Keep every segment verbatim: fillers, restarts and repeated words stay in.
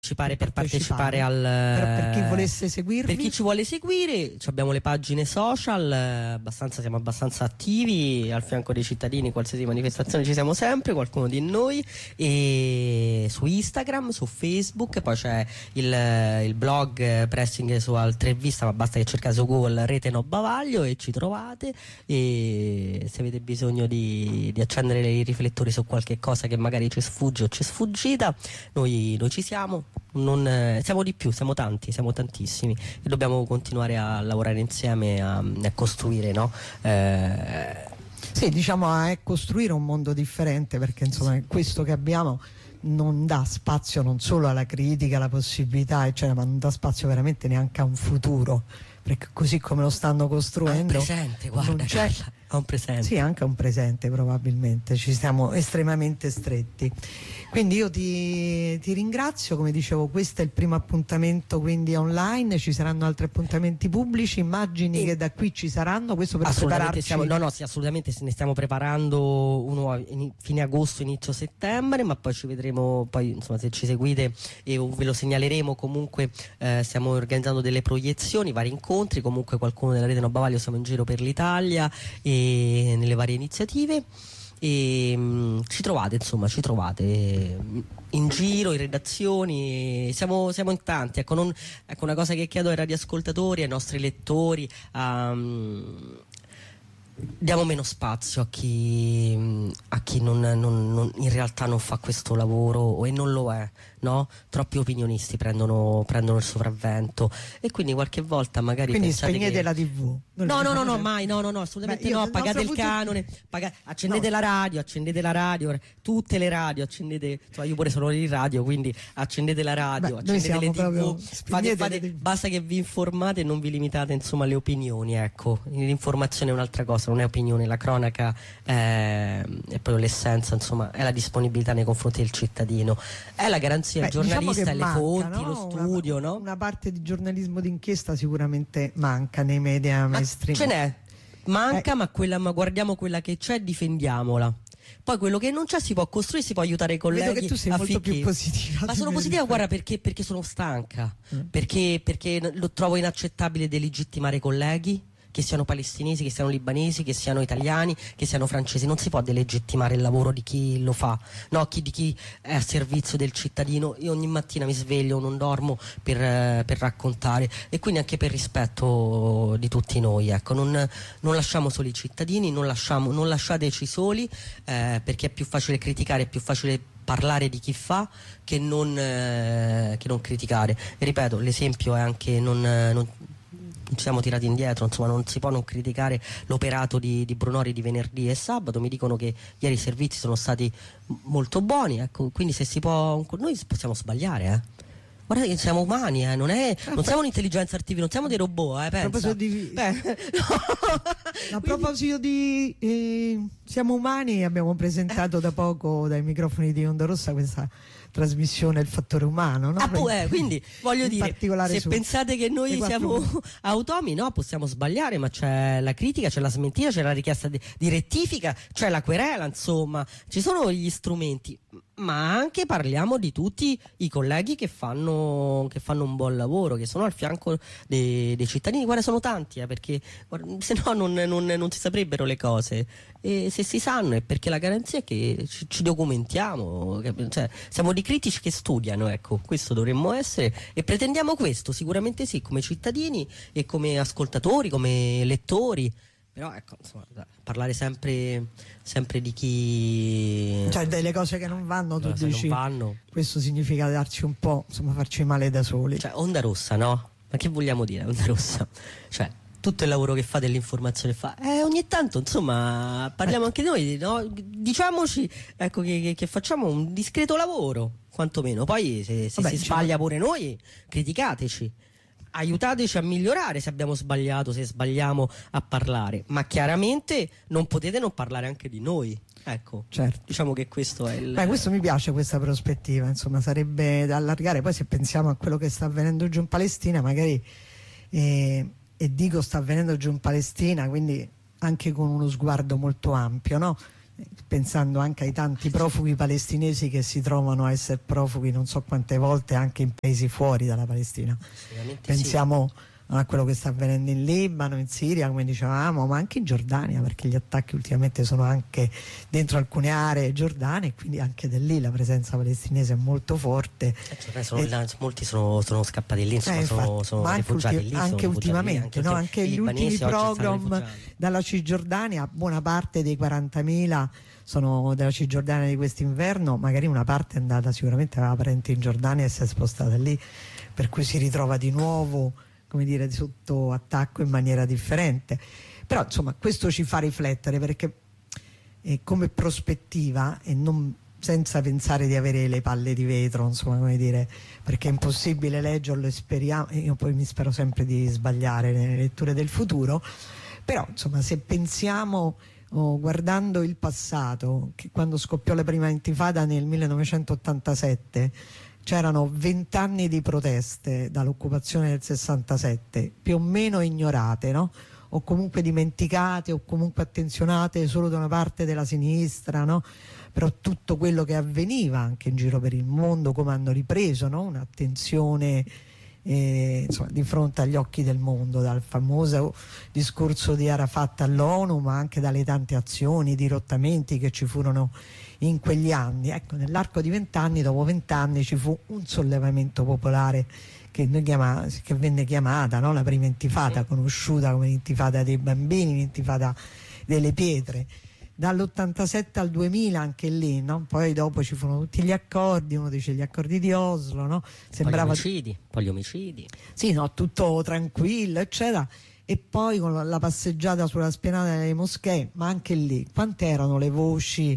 partecipare, per partecipare al per, per chi volesse seguirvi, per chi ci vuole seguire, abbiamo le pagine social, eh, abbastanza, siamo abbastanza attivi al fianco dei cittadini, qualsiasi manifestazione ci siamo sempre, qualcuno di noi, e su Instagram, su Facebook, poi c'è il, il blog Pressing su altre vista, ma basta che cercate su Google Rete No Bavaglio e ci trovate, e se avete bisogno di, di accendere i riflettori su qualche cosa che magari ci sfugge o ci è sfuggita, noi, noi ci siamo. Non, eh, siamo di più, siamo tanti, siamo tantissimi e dobbiamo continuare a lavorare insieme, a, a costruire, no? Eh... Sì, diciamo a costruire un mondo differente, perché insomma sì, questo che abbiamo non dà spazio non solo alla critica, alla possibilità, eccetera, ma non dà spazio veramente neanche a un futuro, perché così come lo stanno costruendo, ha un presente, guarda, Carla, ha un presente. Sì, anche a un presente, probabilmente ci siamo estremamente stretti. Quindi io ti, ti ringrazio, come dicevo, questo è il primo appuntamento quindi online, ci saranno altri appuntamenti pubblici, immagini e che da qui ci saranno, questo per prepararci. Siamo, no no sì, assolutamente ne stiamo preparando uno in, fine agosto, inizio settembre, ma poi ci vedremo, poi insomma se ci seguite e ve lo segnaleremo. Comunque eh, stiamo organizzando delle proiezioni, vari incontri, comunque qualcuno della Rete No Bavaglio, siamo in giro per l'Italia e nelle varie iniziative, e mh, ci trovate, insomma ci trovate in giro, in redazioni, siamo, siamo in tanti, ecco, non, ecco, una cosa che chiedo ai radioascoltatori, ai nostri lettori, um, diamo meno spazio a chi, a chi non, non, non, in realtà non fa questo lavoro e non lo è, no? Troppi opinionisti prendono, prendono il sopravvento, e quindi qualche volta magari quindi spegnete che... la tivù. No, no, no, no, mai, no, no, no, assolutamente no, pagate il canone, paga... accendete no. la radio, accendete la radio, tutte le radio, accendete, insomma, io pure sono in radio, quindi accendete la radio, Beh, accendete le tivù, fate, fate... le... basta che vi informate e non vi limitate, insomma, alle opinioni, ecco, l'informazione è un'altra cosa, non è opinione, la cronaca è, è proprio l'essenza, insomma, è la disponibilità nei confronti del cittadino, è la garanzia al giornalista, diciamo le fonti, manca, no? lo studio, una, no? Una parte di giornalismo d'inchiesta sicuramente manca nei media mainstream. Ce n'è, manca, eh. ma, quella, ma guardiamo quella che c'è, difendiamola. Poi quello che non c'è si può costruire, si può aiutare i colleghi. Vedo che tu sei affinché... molto più positiva. Ma sono positiva, guarda, perché, perché sono stanca, mm. perché, perché lo trovo inaccettabile delegittimare i colleghi, che siano palestinesi, che siano libanesi, che siano italiani, che siano francesi. Non si può delegittimare il lavoro di chi lo fa, no, chi, di chi è a servizio del cittadino. Io ogni mattina mi sveglio, non dormo per, per raccontare, e quindi anche per rispetto di tutti noi, ecco, non, non lasciamo soli i cittadini, non, lasciamo, non lasciateci soli, eh, perché è più facile criticare, è più facile parlare di chi fa che non, eh, che non criticare. E ripeto, l'esempio è anche non, non ci siamo tirati indietro, insomma non si può non criticare l'operato di, di Brunori di venerdì e sabato. Mi dicono che ieri i servizi sono stati molto buoni, ecco, quindi se si può, noi possiamo sbagliare, eh. Guardate che siamo umani, eh, non, è, non siamo un'intelligenza artificiale, non siamo dei robot, eh, pensa. A proposito di, Beh, no. A proposito di eh, siamo umani, abbiamo presentato da poco dai microfoni di Onda Rossa questa trasmissione Il fattore umano, no? Ah, eh, quindi voglio dire, se su, pensate che noi siamo automi, no, possiamo sbagliare, ma c'è la critica, c'è la smentita, c'è la richiesta di, di rettifica, c'è la querela, insomma ci sono gli strumenti, ma anche parliamo di tutti i colleghi che fanno, che fanno un buon lavoro, che sono al fianco dei, dei cittadini. Guarda, sono tanti, eh, perché guarda, se no non, non, non si saprebbero le cose, e se si sanno è perché la garanzia è che ci, ci documentiamo, cioè, siamo dei critici che studiano, ecco, questo dovremmo essere, e pretendiamo questo, sicuramente sì, come cittadini e come ascoltatori, come lettori. Però ecco, insomma, parlare sempre, sempre di chi, cioè delle cose che non vanno, tu allora, dici non vanno. Questo significa darci un po', insomma, farci male da soli. Cioè, Onda Rossa, no? Ma che vogliamo dire Onda Rossa? Cioè, tutto il lavoro che fa dell'informazione fa, eh, ogni tanto insomma parliamo eh. anche noi, no? Diciamoci, ecco, che, che, che facciamo un discreto lavoro, quantomeno. Poi se, se Vabbè, si diciamo... sbaglia pure noi, criticateci, aiutateci a migliorare se abbiamo sbagliato, se sbagliamo a parlare, ma chiaramente non potete non parlare anche di noi, ecco, certo. Diciamo che questo è il... Beh, questo mi piace, questa prospettiva, insomma, sarebbe da allargare. Poi se pensiamo a quello che sta avvenendo giù in Palestina, magari eh, e dico sta avvenendo giù in Palestina, quindi anche con uno sguardo molto ampio, no? pensando anche ai tanti profughi palestinesi che si trovano a essere profughi non so quante volte anche in paesi fuori dalla Palestina. Pensiamo sì. a quello che sta avvenendo in Libano, in Siria, come dicevamo, ma anche in Giordania, perché gli attacchi ultimamente sono anche dentro alcune aree giordane, e quindi anche da lì la presenza palestinese è molto forte. Eh, sono, e, là, molti sono, sono scappati lì, insomma, eh, infatti, sono, sono ma rifugiati anche, lì. Anche sono ultimamente, lì, anche, no? anche gli ultimi program dalla Cisgiordania, buona parte dei quarantamila sono della Cisgiordania di quest'inverno, magari una parte è andata, sicuramente aveva parenti in Giordania e si è spostata lì, per cui si ritrova di nuovo, come dire, sotto attacco in maniera differente. Però insomma questo ci fa riflettere, perché eh, come prospettiva, e non senza pensare di avere le palle di vetro, insomma, come dire, perché è impossibile leggerlo e speriamo, io poi mi spero sempre di sbagliare nelle letture del futuro, però insomma se pensiamo oh, guardando il passato, che quando scoppiò la prima intifada nel millenovecentottantasette c'erano vent'anni di proteste dall'occupazione del sessantasette, più o meno ignorate, no? O comunque dimenticate o comunque attenzionate solo da una parte della sinistra, no? Però tutto quello che avveniva anche in giro per il mondo, come hanno ripreso, no? Un'attenzione eh, insomma, di fronte agli occhi del mondo, dal famoso discorso di Arafat all'ONU, ma anche dalle tante azioni, dirottamenti che ci furono in quegli anni. Ecco, nell'arco di vent'anni, dopo vent'anni ci fu un sollevamento popolare che, noi chiama, che venne chiamata, no? La prima intifada, sì, conosciuta come l'intifada dei bambini, l'intifada delle pietre. Dall'ottantasette al duemila anche lì, no? Poi dopo ci furono tutti gli accordi, uno dice gli accordi di Oslo, no? Sembrava... Poi gli omicidi, poi gli omicidi. Sì, no, tutto tranquillo, eccetera. E poi con la passeggiata sulla spianata delle moschee, ma anche lì, quante erano le voci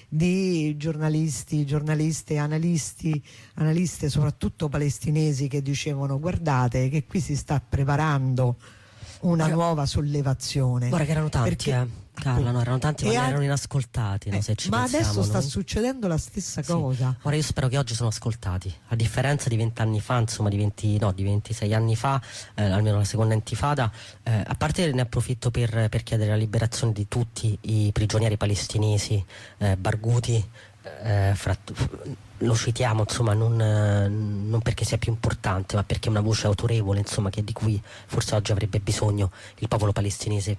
di giornalisti, giornaliste, analisti, analiste soprattutto palestinesi che dicevano guardate che qui si sta preparando una guarda, nuova sollevazione. Guarda che erano tanti, perché, eh. Carla, no, erano tanti, ma a... erano inascoltati, no, eh, se ci ma pensiamo, adesso sta no? succedendo la stessa sì. cosa. Ora io spero che oggi sono ascoltati, a differenza di vent'anni fa, insomma di venti, no, di ventisei anni fa, eh, almeno la seconda intifada, eh, a parte ne approfitto per, per chiedere la liberazione di tutti i prigionieri palestinesi, eh, Barghouti, eh, fra, lo citiamo, insomma, non, eh, non perché sia più importante, ma perché è una voce autorevole, insomma, che di cui forse oggi avrebbe bisogno il popolo palestinese.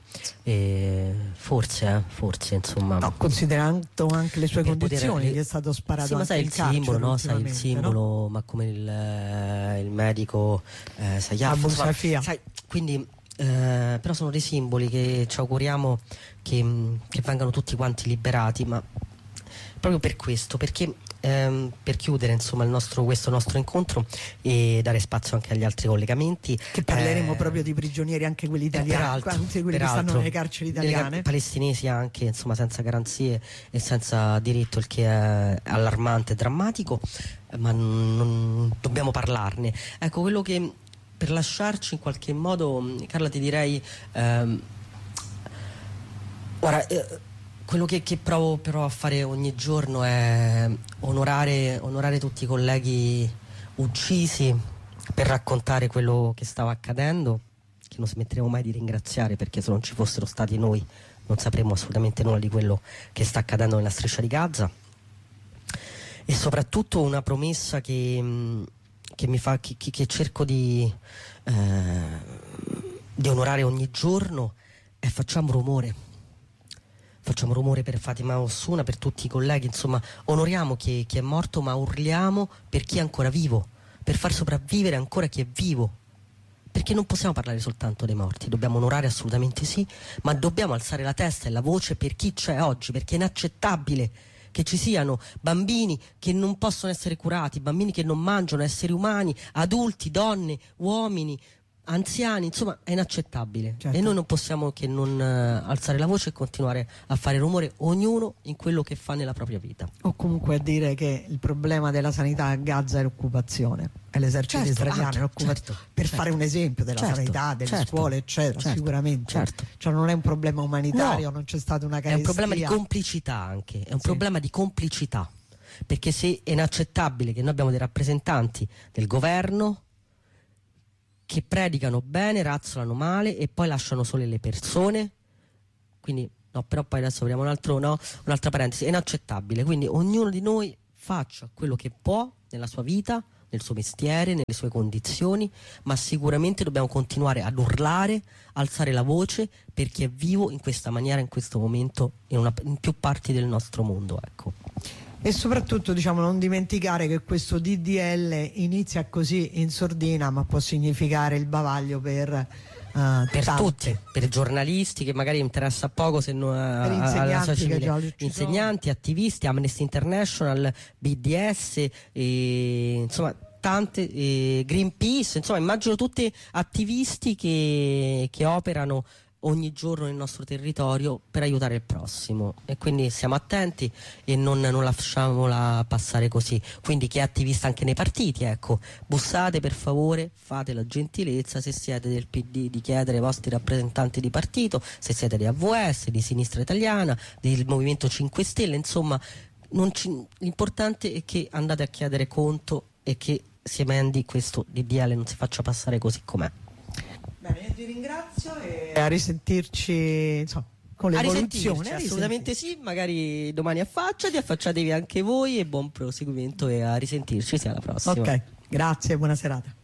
E forse, eh, forse, insomma. No, considerando anche le sue condizioni, poter... gli è stato sparato sì, ma anche sai il, il carcere, simbolo, no? Sai il simbolo, no? ma come il, il medico eh, Sayaf, Abu Safia. Sai, quindi. Eh, però sono dei simboli che ci auguriamo che, che vengano tutti quanti liberati, ma proprio per questo, perché ehm, per chiudere insomma il nostro, questo nostro incontro e dare spazio anche agli altri collegamenti, che parleremo eh, proprio di prigionieri anche quelli italiani, anche quelli che stanno nelle carceri italiane, palestinesi anche, insomma, senza garanzie e senza diritto, il che è allarmante e drammatico, ma non, non dobbiamo parlarne. Ecco, quello che per lasciarci in qualche modo, Carla, ti direi ehm, ora eh, quello che, che provo però a fare ogni giorno è onorare, onorare tutti i colleghi uccisi per raccontare quello che stava accadendo, che non smetteremo mai di ringraziare, perché se non ci fossero stati noi non sapremmo assolutamente nulla di quello che sta accadendo nella striscia di Gaza, e soprattutto una promessa che che mi fa che, che cerco di, eh, di onorare ogni giorno, e facciamo rumore facciamo rumore per Fatima Ossuna, per tutti i colleghi, insomma onoriamo chi, chi è morto, ma urliamo per chi è ancora vivo, per far sopravvivere ancora chi è vivo, perché non possiamo parlare soltanto dei morti, dobbiamo onorare assolutamente sì, ma dobbiamo alzare la testa e la voce per chi c'è oggi, perché è inaccettabile che ci siano bambini che non possono essere curati, bambini che non mangiano, esseri umani, adulti, donne, uomini, anziani, insomma è inaccettabile. Certo. E noi non possiamo che non uh, alzare la voce e continuare a fare rumore, ognuno in quello che fa nella propria vita. O comunque a dire che il problema della sanità a Gaza è l'occupazione, è l'esercito certo, israeliano, anche, certo, per certo. fare un esempio della certo, sanità, delle certo, scuole eccetera, certo, sicuramente certo. Cioè non è un problema umanitario, no, non c'è stata una carestia. È un problema di complicità anche, è un sì. problema di complicità, perché se è inaccettabile che noi abbiamo dei rappresentanti del governo che predicano bene, razzolano male e poi lasciano sole le persone, quindi No, però poi adesso apriamo un altro, no, un'altra parentesi. È inaccettabile, quindi ognuno di noi faccia quello che può nella sua vita, nel suo mestiere, nelle sue condizioni, ma sicuramente dobbiamo continuare ad urlare, alzare la voce per chi è vivo in questa maniera, in questo momento, in, una, in più parti del nostro mondo, ecco. E soprattutto, diciamo, non dimenticare che questo D D L inizia così in sordina, ma può significare il bavaglio per Uh, per tante. tutti, per i giornalisti che magari interessa poco, se no, per a, insegnanti, alla che già insegnanti, attivisti, Amnesty International, B D S, e, insomma tante, e Greenpeace, insomma immagino tutti attivisti che, che operano ogni giorno nel nostro territorio per aiutare il prossimo, e quindi siamo attenti e non, non lasciamola passare così. Quindi chi è attivista anche nei partiti, ecco, bussate per favore, fate la gentilezza, se siete del P D, di chiedere ai vostri rappresentanti di partito, se siete di A V S, di Sinistra Italiana, del Movimento cinque Stelle, insomma non ci, l'importante è che andate a chiedere conto e che si emendi questo D D L, non si faccia passare così com'è. Bene, io ti ringrazio e a risentirci, insomma, con l'evoluzione. Assolutamente sì, magari domani affacciati, affacciatevi anche voi, e buon proseguimento e a risentirci, sia alla prossima. Ok, grazie, buona serata.